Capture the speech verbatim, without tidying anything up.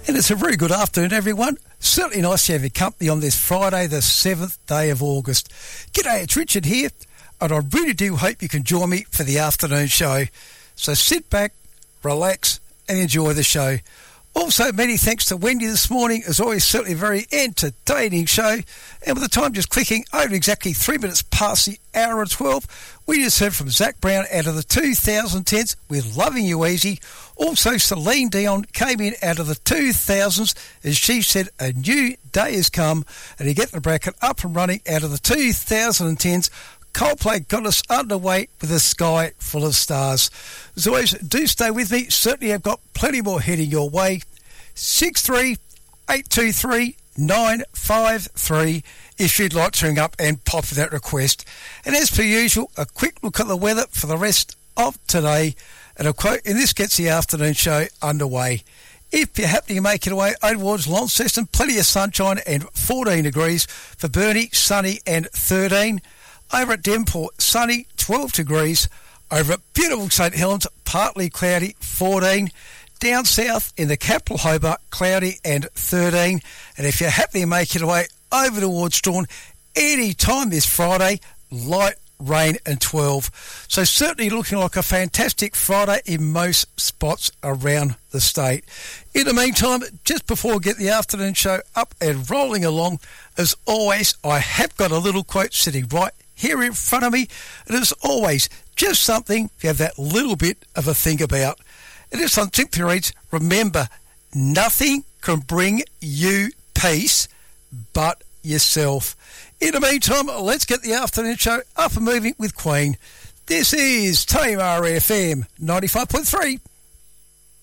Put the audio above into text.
And it's a very good afternoon, everyone. Certainly nice to have your company on this Friday, the seventh day of August. G'day, it's Richard here, and I really do hope you can join me for the afternoon show. So sit back, relax, and enjoy the show. Also, many thanks to Wendy this morning. As always, certainly a very entertaining show. And with the time just clicking over exactly three minutes past the hour of twelve, we just heard from Zach Brown out of the two thousand tens with Loving You Easy. Also, Celine Dion came in out of the two thousands as she said, A New Day Has Come. And you get the bracket up and running out of the two thousand tens. Coldplay got us underway with A Sky Full of Stars. As always, do stay with me. Certainly I've got plenty more heading your way. six three eight two three nine five three if you'd like to ring up and pop that request. And as per usual, a quick look at the weather for the rest of today. And a quote, and this gets the afternoon show underway. If you're happening to make it away over towards Launceston, plenty of sunshine and fourteen degrees. For Burnie, sunny and thirteen. Over at Devonport, sunny, twelve degrees. Over at beautiful St Helens, partly cloudy, fourteen. Down south in the capital Hobart, cloudy and thirteen. And if you're happy to make it away over towards Strawn, any time this Friday, light rain and twelve. So certainly looking like a fantastic Friday in most spots around the state. In the meantime, just before we get the afternoon show up and rolling along, as always, I have got a little quote sitting right here in front of me. And as always, just something if you have that little bit of a think about. And this one simply reads, remember, nothing can bring you peace but yourself. In the meantime, let's get the afternoon show up and moving with Queen. This is Tamar F M ninety-five point three.